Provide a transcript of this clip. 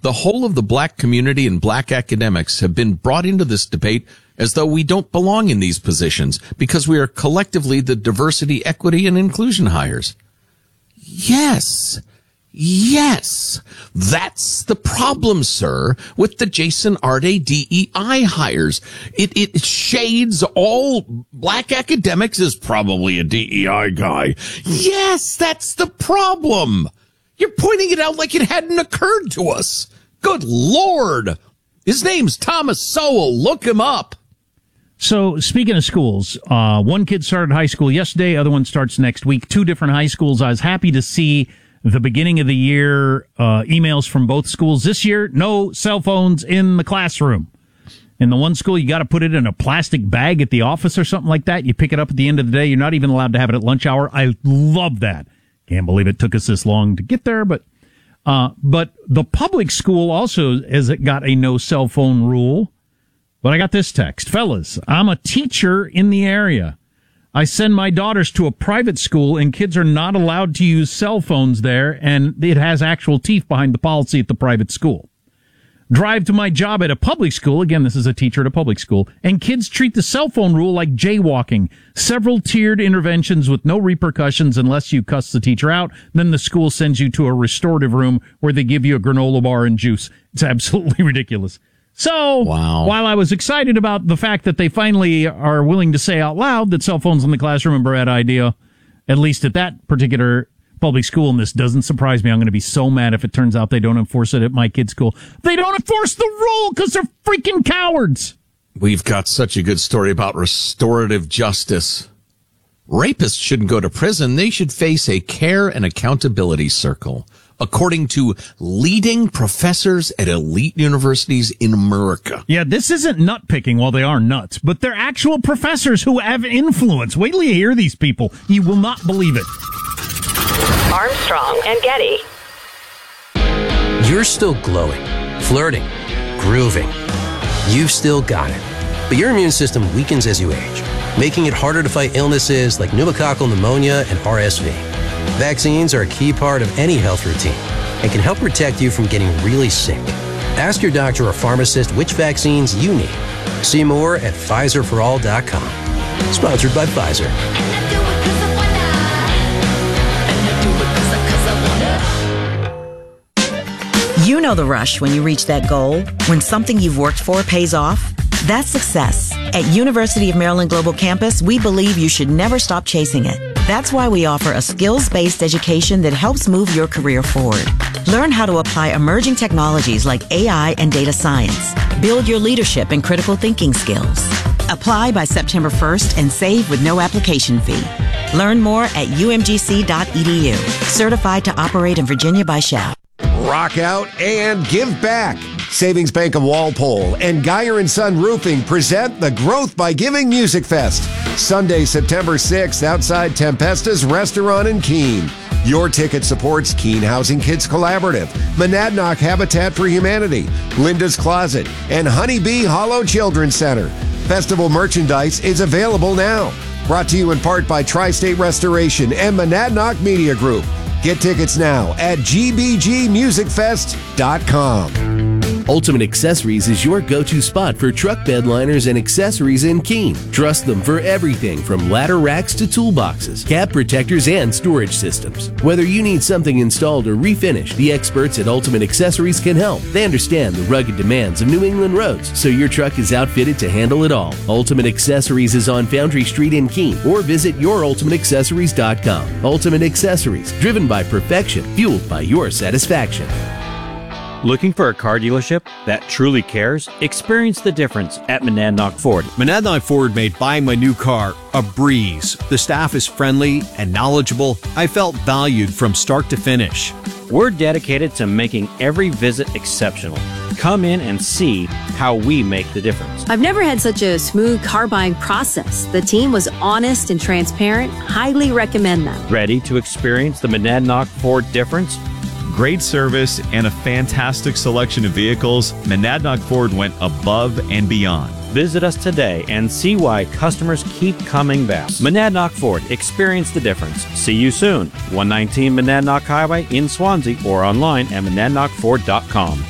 The whole of the black community and black academics have been brought into this debate as though we don't belong in these positions because we are collectively the diversity, equity, and inclusion hires. Yes. That's the problem, sir, with the Jason Arde DEI hires. It shades all black academics as probably a DEI guy. Yes, that's the problem. You're pointing it out like it hadn't occurred to us. Good Lord. His name's Thomas Sowell. Look him up. So, speaking of schools, one kid started high school yesterday, other one starts next week. Two different high schools. I was happy to see the beginning of the year emails from both schools. This year, no cell phones in the classroom. In the one school, you got to put it in a plastic bag at the office or something like that. You pick it up at the end of the day. You're not even allowed to have it at lunch hour. I love that. Can't believe it took us this long to get there, but the public school also has got a no cell phone rule. But I got this text. Fellas, I'm a teacher in the area. I send my daughters to a private school and kids are not allowed to use cell phones there, and it has actual teeth behind the policy at the private school. Drive to my job at a public school. Again, this is a teacher at a public school. And kids treat the cell phone rule like jaywalking. Several tiered interventions with no repercussions unless you cuss the teacher out. Then the school sends you to a restorative room where they give you a granola bar and juice. It's absolutely ridiculous. So, While I was excited about the fact that they finally are willing to say out loud that cell phones in the classroom are a bad idea, at least at that particular public school, and this doesn't surprise me. I'm going to be so mad if it turns out they don't enforce it at my kid's school. They don't enforce the rule because they're freaking cowards. We've got such a good story about restorative justice. Rapists shouldn't go to prison. They should face a care and accountability circle, according to leading professors at elite universities in America. Yeah, this isn't nut picking while they are nuts, but they're actual professors who have influence. Wait till you hear these people. You will not believe it. Armstrong and Getty. You're still glowing, flirting, grooving. You've still got it. But your immune system weakens as you age, making it harder to fight illnesses like pneumococcal pneumonia and RSV. Vaccines are a key part of any health routine and can help protect you from getting really sick. Ask your doctor or pharmacist which vaccines you need. See more at PfizerForAll.com. Sponsored by Pfizer. You know the rush when you reach that goal, when something you've worked for pays off. That's success. At University of Maryland Global Campus, we believe you should never stop chasing it. That's why we offer a skills-based education that helps move your career forward. Learn how to apply emerging technologies like AI and data science. Build your leadership and critical thinking skills. Apply by September 1st and save with no application fee. Learn more at umgc.edu. Certified to operate in Virginia by Shell. Rock out and give back. Savings Bank of Walpole and Geyer & Son Roofing present the Growth by Giving Music Fest. Sunday, September 6th, outside Tempesta's Restaurant in Keene. Your ticket supports Keene Housing Kids Collaborative, Monadnock Habitat for Humanity, Linda's Closet, and Honeybee Hollow Children's Center. Festival merchandise is available now. Brought to you in part by Tri-State Restoration and Monadnock Media Group. Get tickets now at gbgmusicfest.com. Ultimate Accessories is your go-to spot for truck bed liners and accessories in Keene. Trust them for everything from ladder racks to toolboxes, cab protectors, and storage systems. Whether you need something installed or refinished, the experts at Ultimate Accessories can help. They understand the rugged demands of New England roads, so your truck is outfitted to handle it all. Ultimate Accessories is on Foundry Street in Keene, or visit yourultimateaccessories.com. Ultimate Accessories, driven by perfection, fueled by your satisfaction. Looking for a car dealership that truly cares? Experience the difference at Monadnock Ford. Monadnock Ford made buying my new car a breeze. The staff is friendly and knowledgeable. I felt valued from start to finish. We're dedicated to making every visit exceptional. Come in and see how we make the difference. I've never had such a smooth car buying process. The team was honest and transparent. Highly recommend them. Ready to experience the Monadnock Ford difference? Great service and a fantastic selection of vehicles, Monadnock Ford went above and beyond. Visit us today and see why customers keep coming back. Monadnock Ford, experience the difference. See you soon. 119 Monadnock Highway in Swansea or online at monadnockford.com.